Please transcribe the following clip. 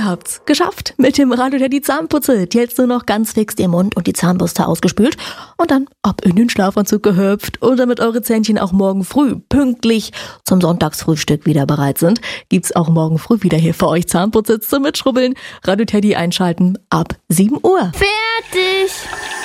Ihr habt's geschafft mit dem Radio Teddy Zahnputze. Jetzt nur noch ganz fix den Mund und die Zahnbürste ausgespült und dann ab in den Schlafanzug gehüpft. Und damit eure Zähnchen auch morgen früh pünktlich zum Sonntagsfrühstück wieder bereit sind, gibt's auch morgen früh wieder hier für euch Zahnputzsitz zum Mitschrubbeln. Radio Teddy einschalten ab 7 Uhr. Fertig!